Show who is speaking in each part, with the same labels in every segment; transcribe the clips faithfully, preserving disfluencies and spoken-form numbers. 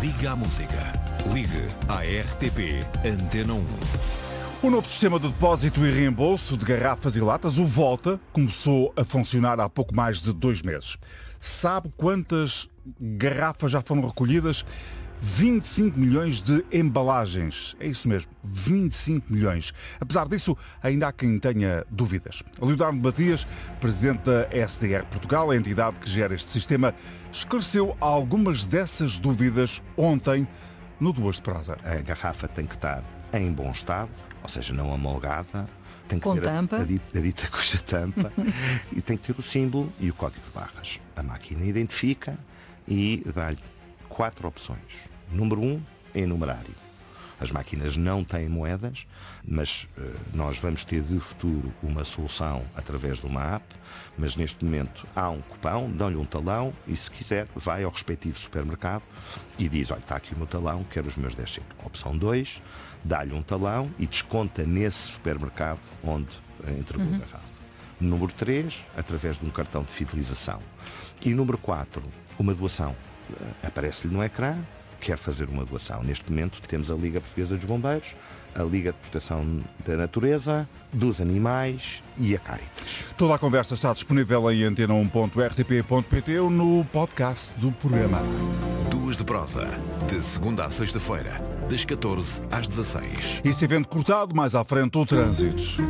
Speaker 1: Liga à música. Ligue à R T P Antena um.
Speaker 2: O novo sistema de depósito e reembolso de garrafas e latas, o Volta, começou a funcionar há pouco mais de dois meses. Sabe quantas garrafas já foram recolhidas? vinte e cinco milhões de embalagens. É isso mesmo, vinte e cinco milhões. Apesar disso, ainda há quem tenha dúvidas. Leonardo Matias, presidente da S D R Portugal, a entidade que gera este sistema, esclareceu algumas dessas dúvidas ontem no Duas de Prosa.
Speaker 3: A garrafa tem que estar em bom estado, ou seja, não amolgada. Tem que
Speaker 4: com
Speaker 3: ter
Speaker 4: tampa.
Speaker 3: A, a, dita, a dita cuja tampa e tem que ter o símbolo e o código de barras. A máquina identifica e dá-lhe quatro opções. Número um, enumerário. As máquinas não têm moedas, mas uh, nós vamos ter de futuro uma solução através de uma app, mas neste momento há um cupão, dão-lhe um talão e, se quiser, vai ao respectivo supermercado e diz, olha, está aqui o meu talão, quero os meus dez cêntimos. Opção dois, dá-lhe um talão e desconta nesse supermercado onde uh, entregou uhum. a garrafa. Número três, através de um cartão de fidelização. E número quatro, uma doação. Uh, aparece-lhe no ecrã, quer fazer uma doação. Neste momento temos a Liga Portuguesa dos Bombeiros, a Liga de Proteção da Natureza, dos Animais e a Caritas.
Speaker 2: Toda a conversa está disponível em antena um ponto r t p ponto p t ou no podcast do programa.
Speaker 1: Duas de Prosa, de segunda a sexta-feira, das catorze às dezasseis.
Speaker 2: Este evento cortado, mais à frente o trânsito.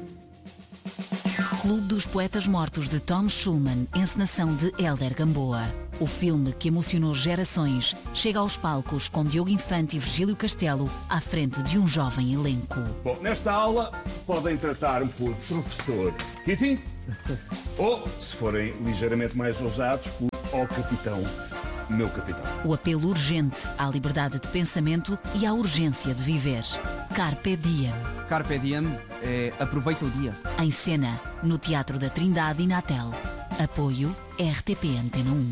Speaker 5: Clube dos Poetas Mortos de Tom Schulman, encenação de Hélder Gamboa. O filme que emocionou gerações chega aos palcos com Diogo Infante e Virgílio Castelo à frente de um jovem elenco.
Speaker 6: Bom, nesta aula podem tratar-me por professor Kitty ou, se forem ligeiramente mais ousados, por ó capitão, meu capitão.
Speaker 5: O apelo urgente à liberdade de pensamento e à urgência de viver. Carpe Diem.
Speaker 7: Carpe Diem é aproveita o dia.
Speaker 5: Em cena, no Teatro da Trindade e Natel. Apoio R T P Antena um.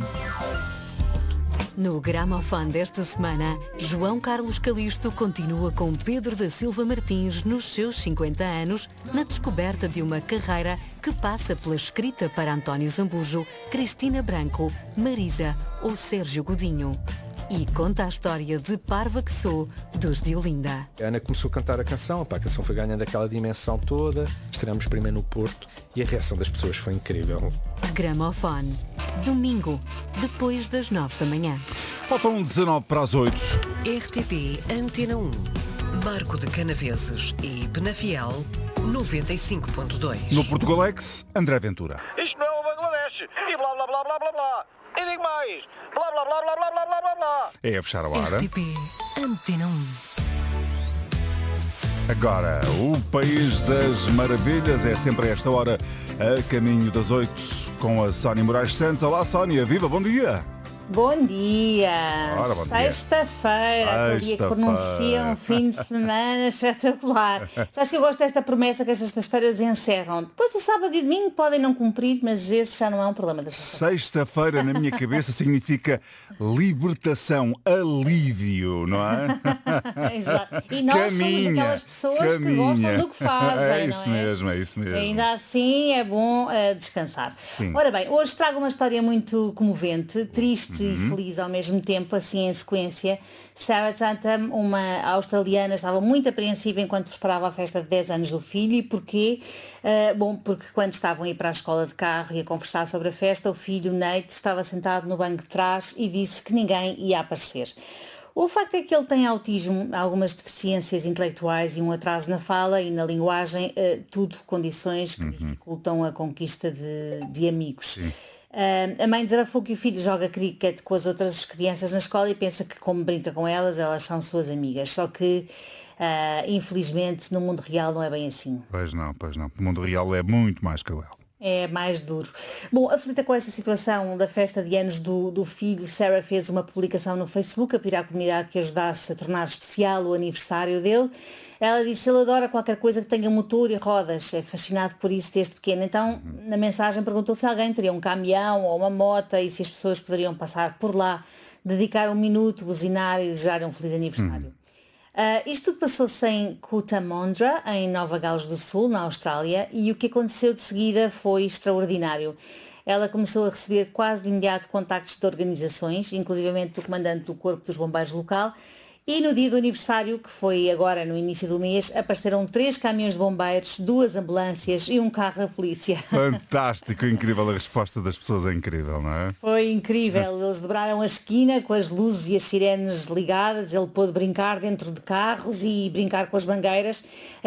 Speaker 8: No Gramofone desta semana, João Carlos Calisto continua com Pedro da Silva Martins nos seus cinquenta anos, na descoberta de uma carreira que passa pela escrita para António Zambujo, Cristina Branco, Marisa ou Sérgio Godinho. E conta a história de Parva que Sou, dos de Olinda.
Speaker 9: A Ana começou a cantar a canção, a canção foi ganhando aquela dimensão toda, estreamos primeiro no Porto e a reação das pessoas foi incrível.
Speaker 8: Gramofone, domingo, depois das nove da manhã.
Speaker 2: Faltam dezanove para as oito.
Speaker 10: R T P Antena um, Marco de Canaveses e Penafiel, noventa e cinco ponto dois.
Speaker 2: No Portugalex, André Ventura.
Speaker 11: Isto não é o Bangladesh e blá blá blá blá blá blá. E digo mais, blá blá blá blá blá blá blá blá blá.
Speaker 2: É a fechar a hora.
Speaker 10: R T P Antena um.
Speaker 2: Agora, o País das Maravilhas é sempre a esta hora, a caminho das oito, com a Sónia Moraes Santos. Olá, Sónia, viva, bom dia!
Speaker 12: Bom dia!
Speaker 2: Ora, bom
Speaker 12: Sexta-feira, o dia que pronuncia um fim de semana espetacular. Sabes que eu gosto desta promessa que as sextas-feiras encerram. Depois o sábado e o domingo podem não cumprir, mas esse já não é um problema da sexta-feira.
Speaker 2: Sexta-feira, na minha cabeça, significa libertação, alívio, não é?
Speaker 12: Exato. E nós
Speaker 2: caminha,
Speaker 12: somos daquelas pessoas
Speaker 2: caminha.
Speaker 12: que gostam do que fazem,
Speaker 2: é isso
Speaker 12: não é?
Speaker 2: mesmo, é isso mesmo.
Speaker 12: Ainda assim é bom uh, descansar.
Speaker 2: Sim.
Speaker 12: Ora bem, hoje trago uma história muito comovente, triste
Speaker 2: Uhum.
Speaker 12: e feliz ao mesmo tempo, assim em sequência. Sarah Tatum, uma australiana, estava muito apreensiva enquanto preparava a festa de dez anos do filho. E porquê? Uh, bom, porque quando estavam a ir para a escola de carro e a conversar sobre a festa, o filho Nate estava sentado no banco de trás e disse que ninguém ia aparecer. O facto é que ele tem autismo, algumas deficiências intelectuais e um atraso na fala e na linguagem, uh, tudo condições que uhum. dificultam a conquista de, de amigos. Sim. Uh, a mãe desabafou que o filho joga cricket com as outras crianças na escola e pensa que, como brinca com elas, elas são suas amigas. Só que, uh, infelizmente, no mundo real não é bem assim.
Speaker 2: Pois não, pois não. O mundo real é muito mais cruel.
Speaker 12: É mais duro. Bom, aflita com esta situação da festa de anos do, do filho, Sarah fez uma publicação no Facebook a pedir à comunidade que ajudasse a tornar especial o aniversário dele. Ela disse, ele adora qualquer coisa que tenha motor e rodas, é fascinado por isso desde pequeno. Então, na mensagem perguntou se alguém teria um caminhão ou uma moto e se as pessoas poderiam passar por lá, dedicar um minuto, buzinar e desejar um feliz aniversário. Hum. Uh, isto tudo passou-se em Cootamundra, em Nova Gales do Sul, na Austrália, e o que aconteceu de seguida foi extraordinário. ela começou a receber quase de imediato contactos de organizações, inclusivamente do comandante do Corpo dos Bombeiros local. E no dia do aniversário, que foi agora no início do mês, apareceram três caminhões de bombeiros, duas ambulâncias e um carro da polícia.
Speaker 2: Fantástico, incrível. A resposta das pessoas é incrível, não é?
Speaker 12: Foi incrível. Eles dobraram a esquina com as luzes e as sirenes ligadas. Ele pôde brincar dentro de carros e brincar com as bangueiras.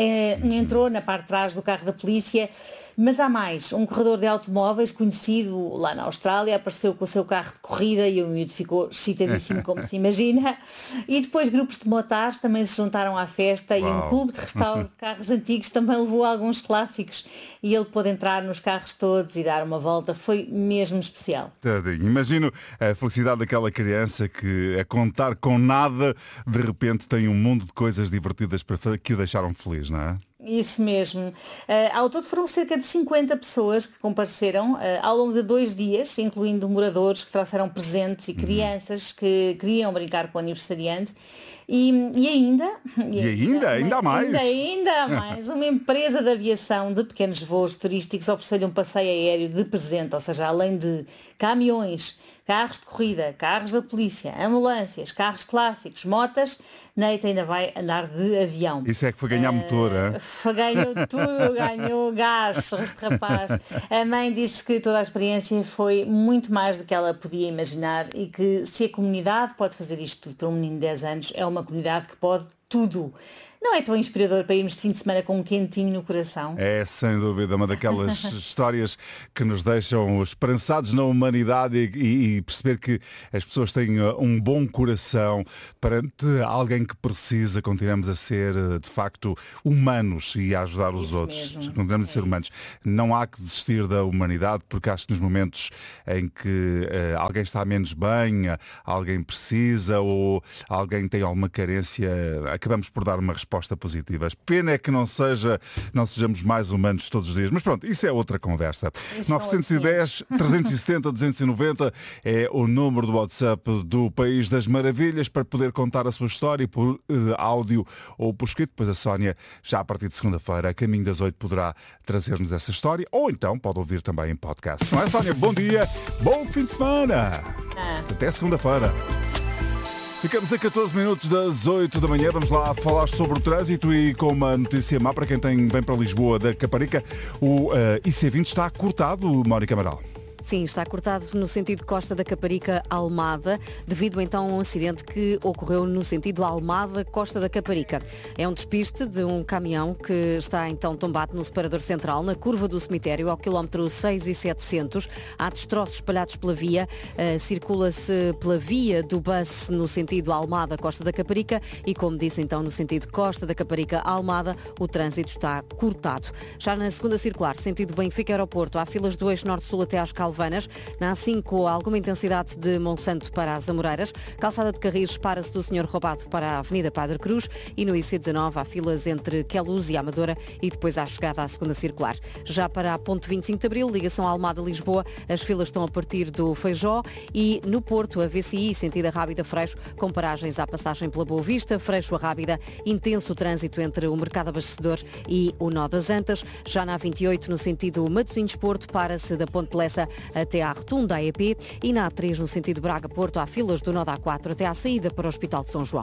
Speaker 12: Entrou na parte de trás do carro da polícia. Mas há mais. Um corredor de automóveis conhecido lá na Austrália apareceu com o seu carro de corrida e o miúdo ficou excitadíssimo, como se imagina. E depois grupos de motares também se juntaram à festa. Uau. E um clube de restauro de carros antigos também levou alguns clássicos. E ele pôde entrar nos carros todos e dar uma volta. Foi mesmo especial.
Speaker 2: Tadinho. Imagino a felicidade daquela criança que, a contar com nada, de repente tem um mundo de coisas divertidas para que o deixaram feliz, não é?
Speaker 12: Isso mesmo. Uh, ao todo foram cerca de cinquenta pessoas que compareceram uh, ao longo de dois dias, incluindo moradores que trouxeram presentes e crianças que queriam brincar com o aniversariante. E, e ainda...
Speaker 2: E ainda? Ainda há mais?
Speaker 12: Ainda, ainda há mais. Uma empresa de aviação de pequenos voos turísticos ofereceu-lhe um passeio aéreo de presente, ou seja, além de caminhões, carros de corrida, carros da polícia, ambulâncias, carros clássicos, motas, Nate ainda vai andar de avião.
Speaker 2: Isso é que foi ganhar uh, motor, é?
Speaker 12: Ganhou tudo, ganhou gás, este rapaz. A mãe disse que toda a experiência foi muito mais do que ela podia imaginar e que se a comunidade pode fazer isto tudo para um menino de dez anos, é uma comunidade que pode tudo. Não é tão inspirador para irmos de fim de semana com um quentinho no coração?
Speaker 2: É, sem dúvida, uma daquelas histórias que nos deixam esperançados na humanidade e, e perceber que as pessoas têm um bom coração perante alguém que precisa. Continuamos a ser, de facto, humanos e a ajudar os Isso outros. Mesmo. Continuamos é a ser humanos. Não há que desistir da humanidade, porque acho que nos momentos em que uh, alguém está menos bem, alguém precisa ou alguém tem alguma carência, acabamos por dar uma resposta resposta positiva. Pena é que não seja, não sejamos mais humanos todos os dias. Mas pronto, isso é outra conversa. nove um zero, trezentos e setenta, duzentos e noventa é o número do WhatsApp do País das Maravilhas para poder contar a sua história por uh, áudio ou por escrito. Depois a Sónia, já a partir de segunda-feira, a caminho das oito, poderá trazer-nos essa história ou então pode ouvir também em podcast. Não é, Sónia? Bom dia, bom fim de semana. Ah. Até segunda-feira. Ficamos a catorze minutos das oito da manhã. Vamos lá falar sobre o trânsito e com uma notícia má para quem tem, vem para Lisboa da Caparica. O uh, I C vinte está cortado, Mónica Amaral.
Speaker 8: Sim, está cortado no sentido Costa da Caparica-Almada, devido então a um acidente que ocorreu no sentido Almada-Costa da Caparica. É um despiste de um caminhão que está então tombado no separador central, na curva do cemitério, ao quilómetro seis e setecentos. Há destroços espalhados pela via. Uh, circula-se pela via do bus no sentido Almada-Costa da Caparica e, como disse então, no sentido Costa da Caparica-Almada, o trânsito está cortado. Já na segunda circular, sentido Benfica-Aeroporto, há filas do eixo norte-sul até às Calvanas. Na A cinco, alguma intensidade de Monsanto para as Amoreiras. Calçada de Carris, para-se do senhor Roubado para a Avenida Padre Cruz. E no I C dezanove há filas entre Queluz e Amadora e depois à chegada à segunda circular. Já para a ponte vinte e cinco de Abril, ligação Almada-Lisboa, as filas estão a partir do Feijó. E no Porto, a V C I, sentido Rábida-Freixo, com paragens à passagem pela Boa Vista, Freixo a Rábida, intenso trânsito entre o Mercado Abastecedor e o Nó das Antas. Já na A vinte e oito, no sentido Matosinhos-Porto, para-se da Ponte Lessa até à Rotunda A E P e na A três, no sentido Braga-Porto, há filas do nó da A quatro até à saída para o Hospital de São João.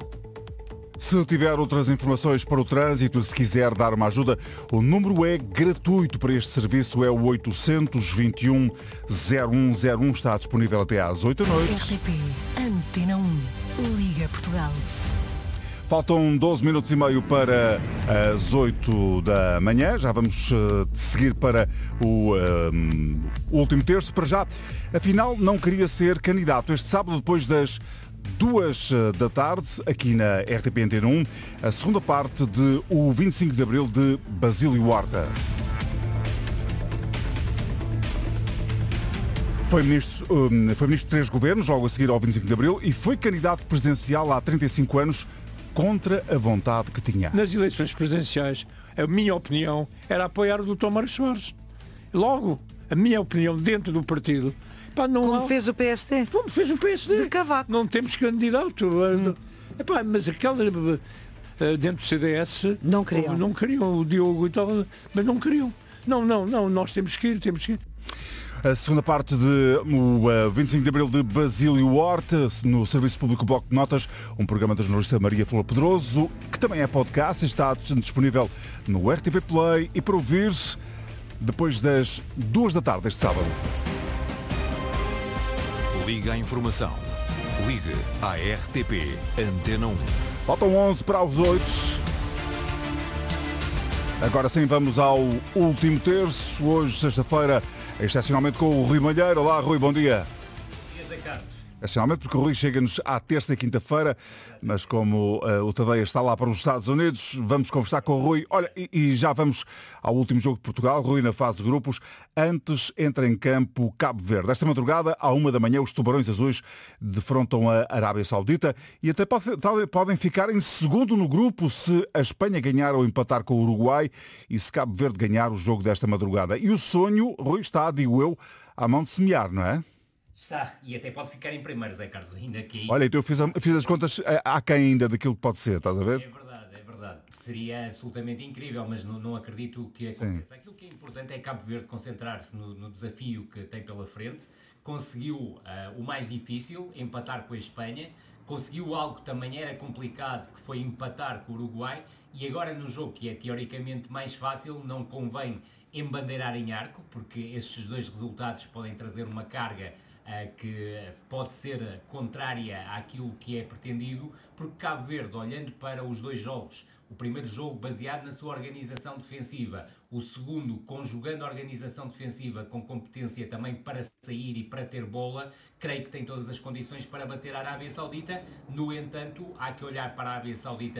Speaker 2: Se tiver outras informações para o trânsito, se quiser dar uma ajuda, o número é gratuito para este serviço, é o oitocentos, vinte e um, zero um zero um, está disponível até às oito da noite.
Speaker 10: R T P, Antena um, Liga Portugal.
Speaker 2: Faltam doze minutos e meio para as oito da manhã. Já vamos uh, seguir para o uh, último terço. Para já, afinal, não queria ser candidato. Este sábado, depois das duas da tarde, aqui na R T P Antena um, a segunda parte de o vinte e cinco de Abril de Basílio Horta. Foi ministro, um, foi ministro de três governos, logo a seguir ao vinte e cinco de Abril, e foi candidato presidencial há trinta e cinco anos, contra a vontade que tinha.
Speaker 4: Nas eleições presidenciais, a minha opinião era apoiar o doutor Mário Soares. Logo, a minha opinião dentro do partido... Pá, não
Speaker 13: Como
Speaker 4: há...
Speaker 13: fez o P S D?
Speaker 4: Como fez o P S D?
Speaker 13: De Cavaco.
Speaker 4: Não temos candidato. Hum. Epá, mas aquela... Dentro do C D S...
Speaker 13: Não queriam.
Speaker 4: Não queriam o Diogo e tal, mas não queriam. Não, não, não, nós temos que ir, temos que ir.
Speaker 2: A segunda parte de o uh, vinte e cinco de Abril de Basílio Horta, no Serviço Público Bloco de Notas, um programa da jornalista Maria Flor Pedroso, que também é podcast e está disponível no R T P Play e para ouvir-se depois das duas da tarde este sábado.
Speaker 1: Liga à informação. Ligue à R T P Antena um.
Speaker 2: Faltam onze para os oito. Agora sim vamos ao último terço. Hoje, sexta-feira, excepcionalmente com o Rui Malheiro. Olá, Rui, bom dia.
Speaker 13: Bom dia, Zé Carlos.
Speaker 2: Excepcionalmente porque o Rui chega-nos à terça e quinta-feira, mas como uh, o Tadeia está lá para os Estados Unidos, vamos conversar com o Rui. Olha, e, e já vamos ao último jogo de Portugal, Rui, na fase de grupos. Antes entra em campo Cabo Verde. Esta madrugada, à uma da manhã, os Tubarões Azuis defrontam a Arábia Saudita e até pode, podem ficar em segundo no grupo se a Espanha ganhar ou empatar com o Uruguai e se Cabo Verde ganhar o jogo desta madrugada. E o sonho, Rui, está, digo eu, à mão de semear, não é?
Speaker 13: Está, e até pode ficar em primeiro, Zé Carlos, ainda aqui.
Speaker 2: Olha, então eu fiz, a, fiz as contas há quem ainda daquilo que pode ser, estás a ver?
Speaker 13: É verdade, é verdade. Seria absolutamente incrível, mas não, não acredito que aconteça. Sim. Aquilo que é importante é Cabo Verde concentrar-se no, no desafio que tem pela frente. Conseguiu uh, o mais difícil, empatar com a Espanha. Conseguiu algo que também era complicado, que foi empatar com o Uruguai. E agora no jogo que é teoricamente mais fácil, não convém embandeirar em arco, porque estes dois resultados podem trazer uma carga que pode ser contrária àquilo que é pretendido, porque Cabo Verde, olhando para os dois jogos, o primeiro jogo baseado na sua organização defensiva, o segundo conjugando a organização defensiva com competência também para sair e para ter bola, creio que tem todas as condições para bater a Arábia Saudita. No entanto, há que olhar para a Arábia Saudita.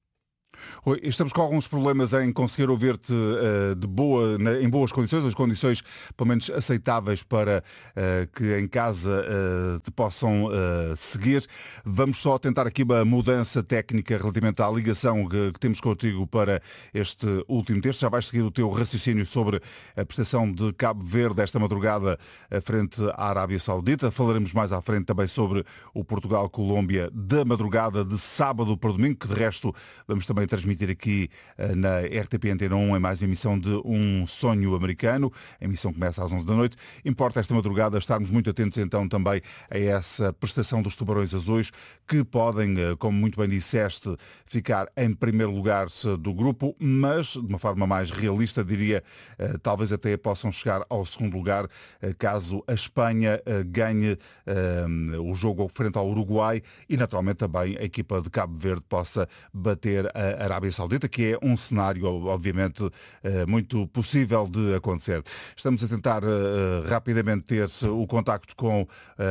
Speaker 2: Oi, estamos com alguns problemas em conseguir ouvir-te uh, de boa, na, em boas condições, as condições pelo menos aceitáveis para uh, que em casa uh, te possam uh, seguir. Vamos só tentar aqui uma mudança técnica relativamente à ligação que, que temos contigo para este último texto. Já vais seguir o teu raciocínio sobre a prestação de Cabo Verde esta madrugada frente à Arábia Saudita. Falaremos mais à frente também sobre o Portugal-Colômbia da madrugada de sábado para domingo, que de resto vamos também transmitir aqui uh, na R T P Antena um em mais emissão de Um Sonho Americano. A emissão começa às onze da noite. Importa esta madrugada estarmos muito atentos então também a essa prestação dos Tubarões Azuis, que podem, uh, como muito bem disseste, ficar em primeiro lugar do grupo, mas de uma forma mais realista, diria, uh, talvez até possam chegar ao segundo lugar, uh, caso a Espanha uh, ganhe uh, o jogo frente ao Uruguai e naturalmente também a equipa de Cabo Verde possa bater a Arábia Saudita, que é um cenário, obviamente, muito possível de acontecer. Estamos a tentar uh, rapidamente ter o contacto com uh,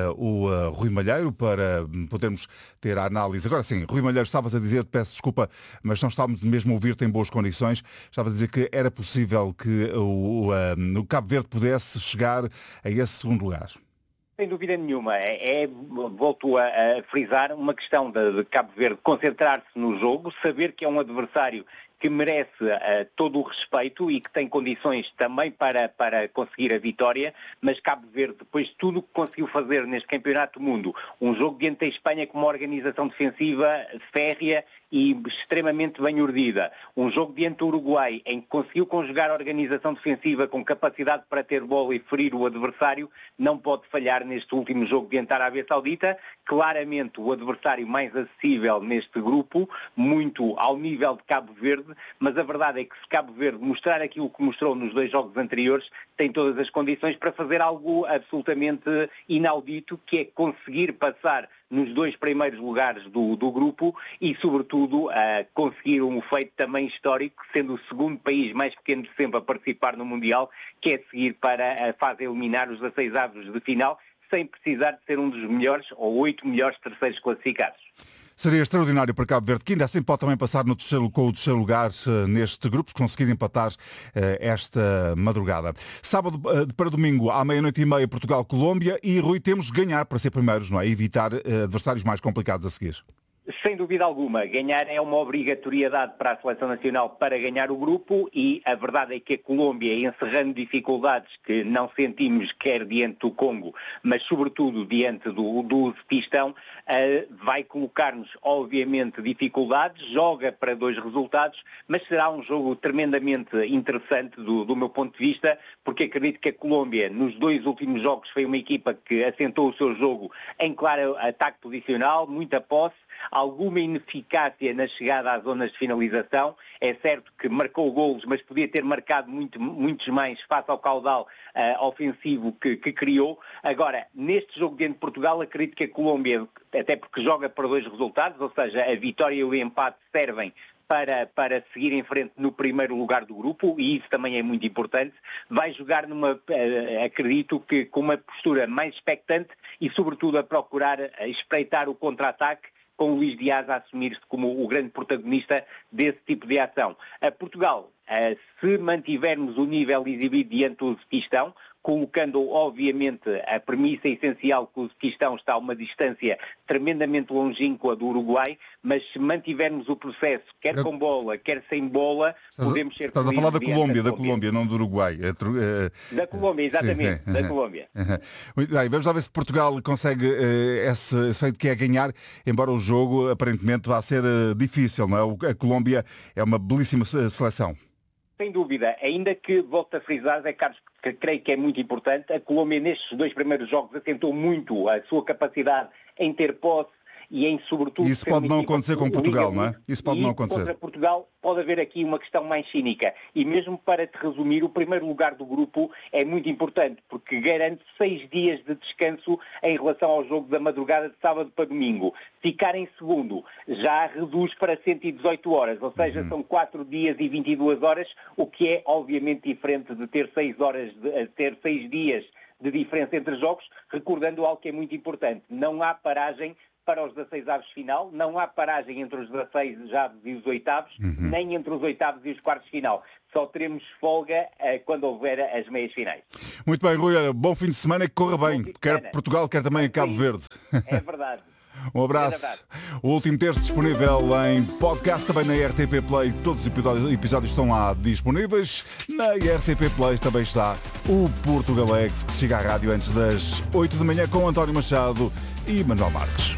Speaker 2: o uh, Rui Malheiro para podermos ter a análise. Agora sim, Rui Malheiro, estavas a dizer, peço desculpa, mas não estávamos mesmo a ouvir-te em boas condições. Estava a dizer que era possível que o, uh, o Cabo Verde pudesse chegar a esse segundo lugar.
Speaker 14: Sem dúvida nenhuma. É, é volto a, a frisar, uma questão de, de Cabo Verde concentrar-se no jogo, saber que é um adversário que merece uh, todo o respeito e que tem condições também para, para conseguir a vitória, mas Cabo Verde, depois de tudo o que conseguiu fazer neste Campeonato do Mundo, um jogo diante da Espanha com uma organização defensiva férrea e extremamente bem urdida, um jogo diante do Uruguai em que conseguiu conjugar a organização defensiva com capacidade para ter bola e ferir o adversário, não pode falhar neste último jogo diante da Arábia Saudita. Claramente o adversário mais acessível neste grupo, muito ao nível de Cabo Verde, mas a verdade é que se Cabo Verde mostrar aquilo que mostrou nos dois jogos anteriores, tem todas as condições para fazer algo absolutamente inaudito, que é conseguir passar nos dois primeiros lugares do, do grupo e, sobretudo, uh, conseguir um feito também histórico, sendo o segundo país mais pequeno de sempre a participar no Mundial, que é seguir para a fase eliminar os dezasseis avos de final, sem precisar de ser um dos melhores ou oito melhores terceiros classificados.
Speaker 2: Seria extraordinário para Cabo Verde, que ainda assim pode também passar no terceiro, com o terceiro lugar uh, neste grupo, se conseguir empatar uh, esta madrugada. Sábado uh, para domingo, à meia-noite e meia, Portugal-Colômbia, e Rui, temos de ganhar para ser primeiros, não é? E evitar uh, adversários mais complicados a seguir.
Speaker 14: Sem dúvida alguma, ganhar é uma obrigatoriedade para a Seleção Nacional para ganhar o grupo e a verdade é que a Colômbia, encerrando dificuldades que não sentimos quer diante do Congo, mas sobretudo diante do, do Uzbequistão, uh, vai colocar-nos obviamente dificuldades, joga para dois resultados, mas será um jogo tremendamente interessante do, do meu ponto de vista, porque acredito que a Colômbia nos dois últimos jogos foi uma equipa que assentou o seu jogo em claro ataque posicional, muita posse, alguma ineficácia na chegada às zonas de finalização. É certo que marcou golos, mas podia ter marcado muito, muitos mais face ao caudal uh, ofensivo que, que criou. Agora, neste jogo diante de Portugal, acredito que a Colômbia, até porque joga para dois resultados, ou seja, a vitória e o empate servem Para, para seguir em frente no primeiro lugar do grupo, e isso também é muito importante, vai jogar numa, acredito que com uma postura mais expectante e sobretudo a procurar a espreitar o contra-ataque, com o Luís Diaz a assumir-se como o grande protagonista desse tipo de ação. A Portugal, se mantivermos o nível exibido diante do Uzbequistão, colocando obviamente a premissa essencial que o Uzbequistão está a uma distância tremendamente longínqua do Uruguai, mas se mantivermos o processo, quer com bola, quer sem bola,
Speaker 2: estás
Speaker 14: podemos ser...
Speaker 2: Estás a falar da Colômbia, da Colômbia, não do Uruguai. É, é...
Speaker 14: Da Colômbia, exatamente, sim, da Colômbia.
Speaker 2: Muito bem, vamos lá ver se Portugal consegue uh, esse, esse feito que é ganhar, embora o jogo aparentemente vá ser uh, difícil, não é? A Colômbia é uma belíssima seleção.
Speaker 14: Sem dúvida, ainda que, volto a frisar, é Carlos, que creio que é muito importante, a Colômbia nestes dois primeiros jogos assentou muito a sua capacidade em ter posse e em, sobretudo...
Speaker 2: Isso pode não acontecer com Portugal, não é? Isso pode não acontecer.
Speaker 14: Contra Portugal pode haver aqui uma questão mais cínica. E mesmo para te resumir, o primeiro lugar do grupo é muito importante, porque garante seis dias de descanso em relação ao jogo da madrugada de sábado para domingo. Ficar em segundo já reduz para cento e dezoito horas, ou seja, uhum. são quatro dias e vinte e duas horas, o que é obviamente diferente de ter seis horas, de ter seis dias de diferença entre jogos, recordando algo que é muito importante. Não há paragem para os dezasseis avos de final, não há paragem entre os dezasseis avos e os oitavos, uhum. nem entre os oitavos e os quartos de final. Só teremos folga uh, quando houver as meias finais.
Speaker 2: Muito bem, Rui, bom fim de semana e que corra bem, quer Portugal, quer também a Cabo Verde.
Speaker 14: É verdade.
Speaker 2: Um abraço. abraço. O último texto disponível em podcast, também na R T P Play. Todos os episódios estão lá disponíveis. Na R T P Play também está o Portugalex, que chega à rádio antes das oito da manhã com António Machado e Manuel Marques.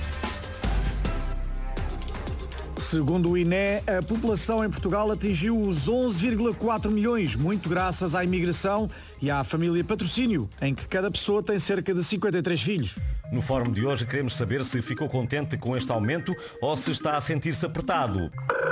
Speaker 15: Segundo o I N E, a população em Portugal atingiu os onze vírgula quatro milhões, muito graças à imigração e à família patrocínio, em que cada pessoa tem cerca de cinquenta e três filhos.
Speaker 16: No fórum de hoje queremos saber se ficou contente com este aumento ou se está a sentir-se apertado.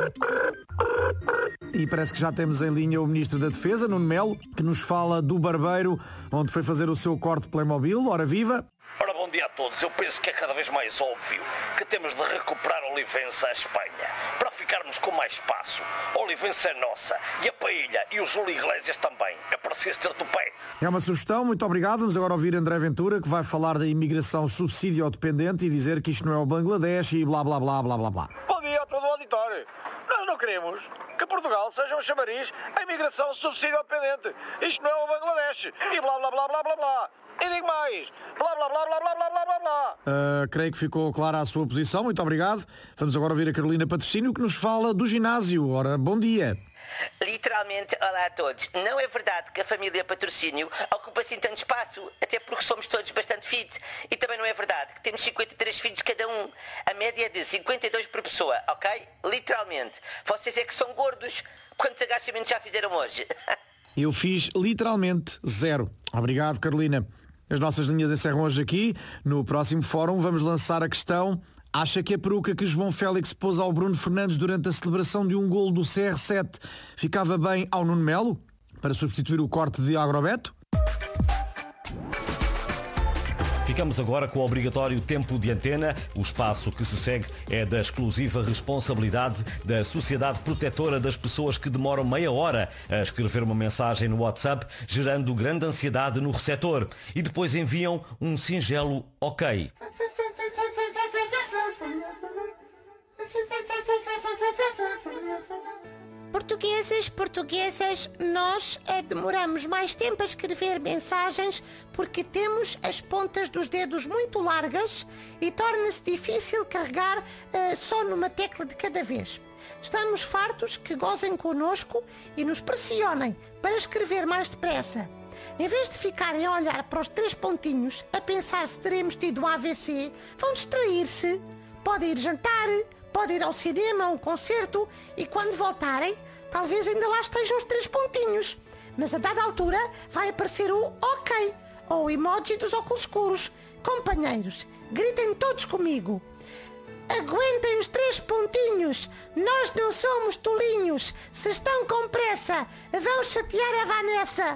Speaker 15: E parece que já temos em linha o Ministro da Defesa, Nuno Melo, que nos fala do barbeiro, onde foi fazer o seu corte de Playmobil. Ora viva!
Speaker 17: Ora, bom dia a todos. Eu penso que é cada vez mais óbvio que temos de recuperar Olivença à Espanha, para ficarmos com mais espaço. Olivença é nossa, e a Paella e o Júlio Iglesias também. É preciso ter tupete.
Speaker 15: É uma sugestão, muito obrigado. Vamos agora ouvir André Ventura, que vai falar da imigração subsídio-dependente e dizer que isto não é o Bangladesh e blá blá blá blá blá blá.
Speaker 11: Bom dia a todo o auditório. Nós não queremos que Portugal seja um chamariz à imigração subsídio-dependente. Isto não é o Bangladesh e blá blá blá blá blá blá. E digo mais, blá blá blá blá blá blá blá blá blá.
Speaker 15: Uh, creio que ficou clara a sua posição, muito obrigado. Vamos agora ouvir a Carolina Patrocínio, que nos fala do ginásio. Ora, bom dia.
Speaker 18: Literalmente, olá a todos. Não é verdade que a família Patrocínio ocupa assim tanto espaço, até porque somos todos bastante fit. E também não é verdade que temos cinquenta e três filhos cada um. A média é de cinquenta e dois por pessoa, ok? Literalmente. Vocês é que são gordos. Quantos agachamentos já fizeram hoje?
Speaker 15: Eu fiz literalmente zero. Obrigado, Carolina. As nossas linhas encerram hoje aqui. No próximo fórum vamos lançar a questão: acha que a peruca que João Félix pôs ao Bruno Fernandes durante a celebração de um golo do C R sete ficava bem ao Nuno Melo, para substituir o corte de Agrobeto?
Speaker 16: Ficamos agora com o obrigatório tempo de antena. O espaço que se segue é da exclusiva responsabilidade da Sociedade Protetora das Pessoas que demoram meia hora a escrever uma mensagem no WhatsApp, gerando grande ansiedade no receptor. E depois enviam um singelo ok.
Speaker 19: Portugueses, portuguesas, nós eh, demoramos mais tempo a escrever mensagens porque temos as pontas dos dedos muito largas e torna-se difícil carregar eh, só numa tecla de cada vez. Estamos fartos que gozem connosco e nos pressionem para escrever mais depressa. Em vez de ficarem a olhar para os três pontinhos a pensar se teremos tido um A V C, vão distrair-se. Podem ir jantar, podem ir ao cinema, a um concerto e quando voltarem, talvez ainda lá estejam os três pontinhos. Mas a dada altura vai aparecer o OK ou o emoji dos óculos escuros. Companheiros, gritem todos comigo. Aguentem os três pontinhos. Nós não somos tolinhos. Se estão com pressa, vão chatear a Vanessa.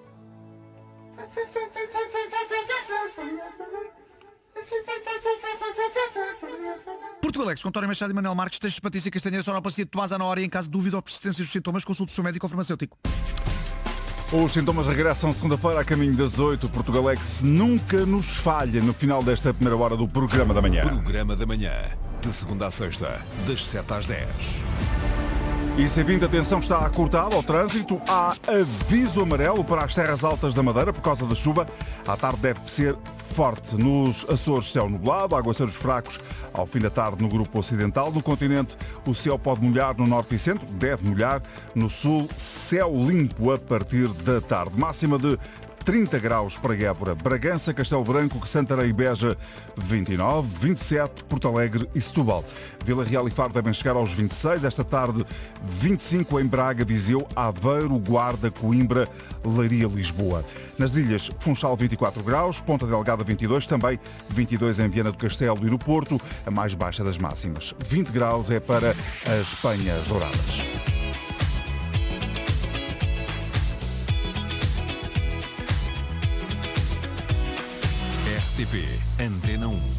Speaker 20: Portugalex, com António Machado e Manuel Marques, textos de Patrícia Castanheira, sonoplastia de Tomás Ana Hora e em caso de dúvida ou persistência dos sintomas, consulte o seu médico ou farmacêutico.
Speaker 2: Os sintomas regressam segunda-feira a caminho das oito. Portugalex nunca nos falha no final desta primeira hora do Programa da Manhã.
Speaker 1: Programa da Manhã, de segunda à sexta, das sete às dez.
Speaker 2: E sem vindo, a tensão está cortada ao trânsito. Há aviso amarelo para as terras altas da Madeira por causa da chuva. À tarde deve ser forte. Nos Açores, céu nublado, aguaceiros fracos ao fim da tarde no grupo ocidental. No continente, o céu pode molhar no norte e centro, deve molhar. No sul, céu limpo a partir da tarde. Máxima de trinta graus para Évora, Bragança, Castelo Branco, Santarém e Beja, vinte e nove, vinte e sete, Porto Alegre e Setúbal. Vila Real e Faro devem chegar aos vinte e seis, esta tarde vinte e cinco em Braga, Viseu, Aveiro, Guarda, Coimbra, Leiria, Lisboa. Nas ilhas, Funchal vinte e quatro graus, Ponta Delgada vinte e dois, também vinte e dois em Viana do Castelo e no Porto, a mais baixa das máximas. vinte graus é para as Penhas Douradas.
Speaker 1: R T P Antena um.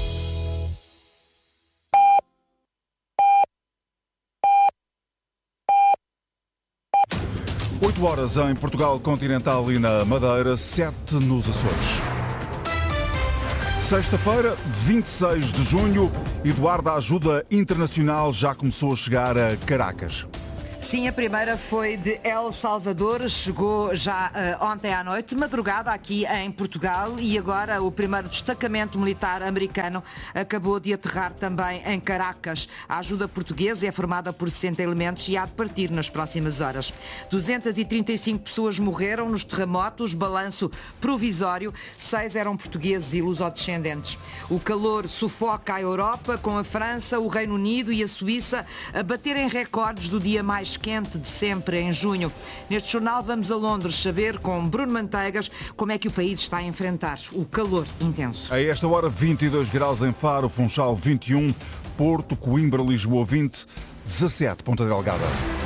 Speaker 2: oito horas em Portugal Continental e na Madeira, sete nos Açores. Sexta-feira, vinte e seis de junho, Eduardo, a ajuda internacional já começou a chegar a Caracas.
Speaker 21: Sim, a primeira foi de El Salvador, chegou já uh, ontem à noite, madrugada aqui em Portugal, e agora o primeiro destacamento militar americano acabou de aterrar também em Caracas. A ajuda portuguesa é formada por sessenta elementos e há de partir nas próximas horas. duzentas e trinta e cinco pessoas morreram nos terremotos, balanço provisório, seis eram portugueses e lusodescendentes. O calor sufoca a Europa, com a França, o Reino Unido e a Suíça a baterem recordes do dia mais quente de sempre em junho. Neste jornal vamos a Londres saber com Bruno Manteigas como é que o país está a enfrentar o calor intenso.
Speaker 2: A esta hora vinte e dois graus em Faro, Funchal vinte e um, Porto, Coimbra, Lisboa vinte, dezassete Ponta Delgada.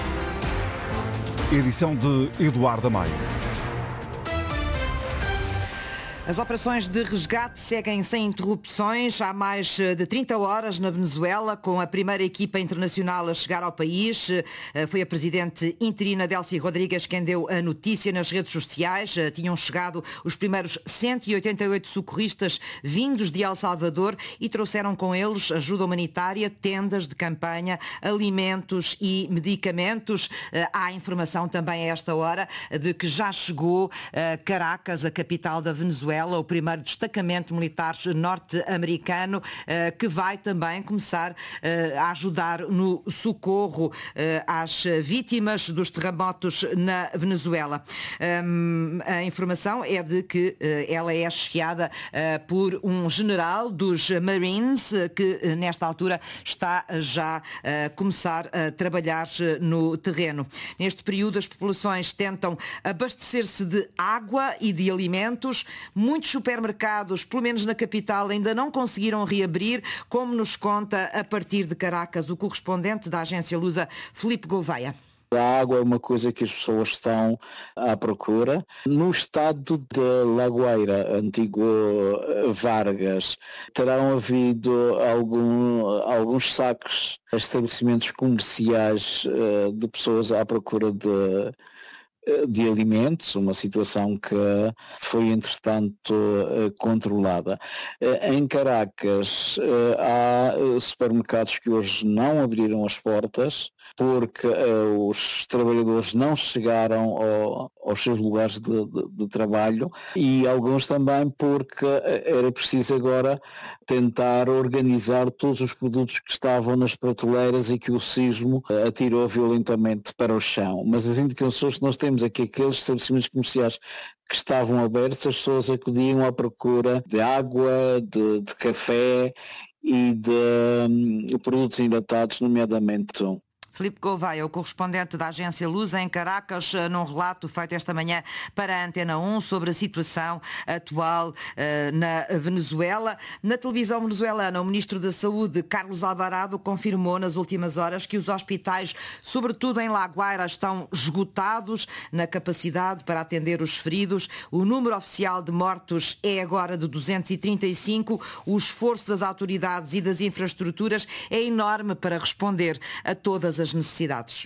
Speaker 2: Edição de Eduardo Amaya.
Speaker 21: As operações de resgate seguem sem interrupções há mais de trinta horas na Venezuela, com a primeira equipa internacional a chegar ao país. Foi a presidente interina Delcy Rodrigues quem deu a notícia nas redes sociais. Tinham chegado os primeiros cento e oitenta e oito socorristas vindos de El Salvador e trouxeram com eles ajuda humanitária, tendas de campanha, alimentos e medicamentos. Há informação também a esta hora de que já chegou a Caracas, a capital da Venezuela, o primeiro destacamento militar norte-americano, que vai também começar a ajudar no socorro às vítimas dos terremotos na Venezuela. A informação é de que ela é chefiada por um general dos Marines, que nesta altura está já a começar a trabalhar no terreno. Neste período, as populações tentam abastecer-se de água e de alimentos. Muitos supermercados, pelo menos na capital, ainda não conseguiram reabrir, como nos conta a partir de Caracas o correspondente da agência lusa, Filipe Gouveia.
Speaker 22: A água é uma coisa que as pessoas estão à procura. No estado de Lagoeira, antigo Vargas, terão havido algum, alguns saques a estabelecimentos comerciais de pessoas à procura de de alimentos, uma situação que foi entretanto controlada. Em Caracas há supermercados que hoje não abriram as portas porque uh, os trabalhadores não chegaram ao, aos seus lugares de, de, de trabalho, e alguns também porque era preciso agora tentar organizar todos os produtos que estavam nas prateleiras e que o sismo atirou violentamente para o chão. Mas as indicações que nós temos é que aqueles estabelecimentos comerciais que estavam abertos, as pessoas acudiam à procura de água, de, de café e de um, produtos enlatados, nomeadamente.
Speaker 21: Filipe Gouveia, o correspondente da agência Luz em Caracas, num relato feito esta manhã para a Antena um sobre a situação atual uh, na Venezuela. Na televisão venezuelana, o ministro da Saúde, Carlos Alvarado, confirmou nas últimas horas que os hospitais, sobretudo em La Guaira, estão esgotados na capacidade para atender os feridos. O número oficial de mortos é agora de duzentos e trinta e cinco. O esforço das autoridades e das infraestruturas é enorme para responder a todas as necessidades.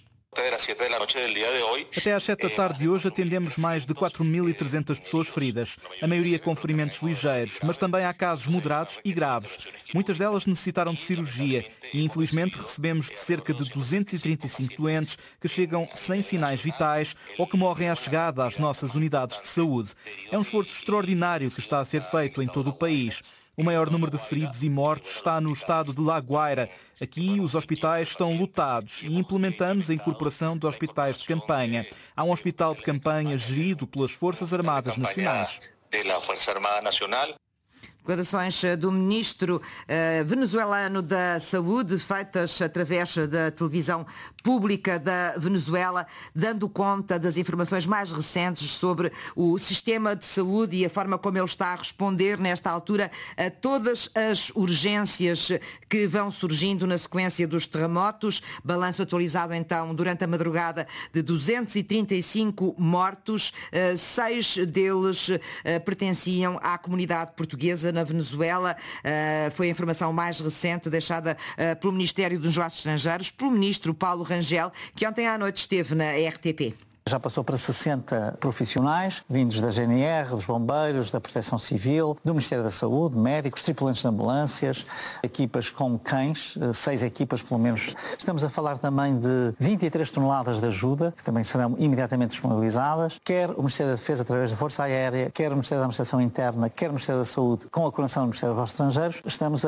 Speaker 3: Até às sete da tarde de hoje atendemos mais de quatro mil e trezentas pessoas feridas, a maioria com ferimentos ligeiros, mas também há casos moderados e graves. Muitas delas necessitaram de cirurgia e infelizmente recebemos de cerca de duzentos e trinta e cinco doentes que chegam sem sinais vitais ou que morrem à chegada às nossas unidades de saúde. É um esforço extraordinário que está a ser feito em todo o país. O maior número de feridos e mortos está no estado de La Guaira. Aqui os hospitais estão lotados e implementamos a incorporação de hospitais de campanha. Há um hospital de campanha gerido pelas Forças Armadas Nacionais.
Speaker 21: Declarações do ministro uh, venezuelano da Saúde, feitas através da televisão pública da Venezuela, dando conta das informações mais recentes sobre o sistema de saúde e a forma como ele está a responder nesta altura a todas as urgências que vão surgindo na sequência dos terremotos. Balanço atualizado então durante a madrugada de duzentos e trinta e cinco mortos, uh, seis deles uh, pertenciam à comunidade portuguesa na Venezuela. Uh, foi a informação mais recente deixada uh, pelo Ministério dos Negócios Estrangeiros, pelo ministro Paulo Rangel, que ontem à noite esteve na R T P.
Speaker 6: Já passou para sessenta profissionais, vindos da G N R, dos bombeiros, da Proteção Civil, do Ministério da Saúde, médicos, tripulantes de ambulâncias, equipas com cães, seis equipas pelo menos. Estamos a falar também de vinte e três toneladas de ajuda, que também serão imediatamente disponibilizadas, quer o Ministério da Defesa através da Força Aérea, quer o Ministério da Administração Interna, quer o Ministério da Saúde, com a coordenação do Ministério dos Estrangeiros. Estamos